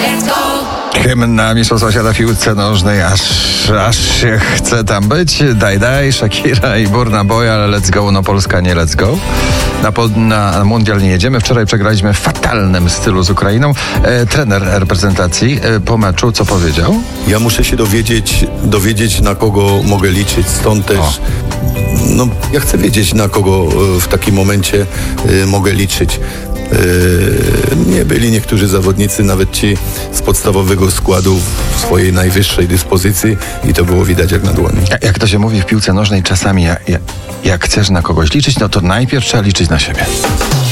let's go! Hymn na Mistrzostwa Świata w piłce nożnej, aż się chce tam być. Daj, Shakira i Burna Boy, ale let's go, no Polska nie let's go. Na mundial nie jedziemy. Wczoraj przegraliśmy w fatalnym stylu z Ukrainą. Trener reprezentacji po meczu co powiedział? Ja muszę się dowiedzieć na kogo mogę liczyć, stąd też ja chcę wiedzieć na kogo w takim momencie mogę liczyć. Nie byli niektórzy zawodnicy, nawet ci z podstawowego składu w swojej najwyższej dyspozycji i to było widać jak na dłoni. Jak to się mówi w piłce nożnej, czasami jak chcesz na kogoś liczyć, no to najpierw trzeba liczyć na siebie.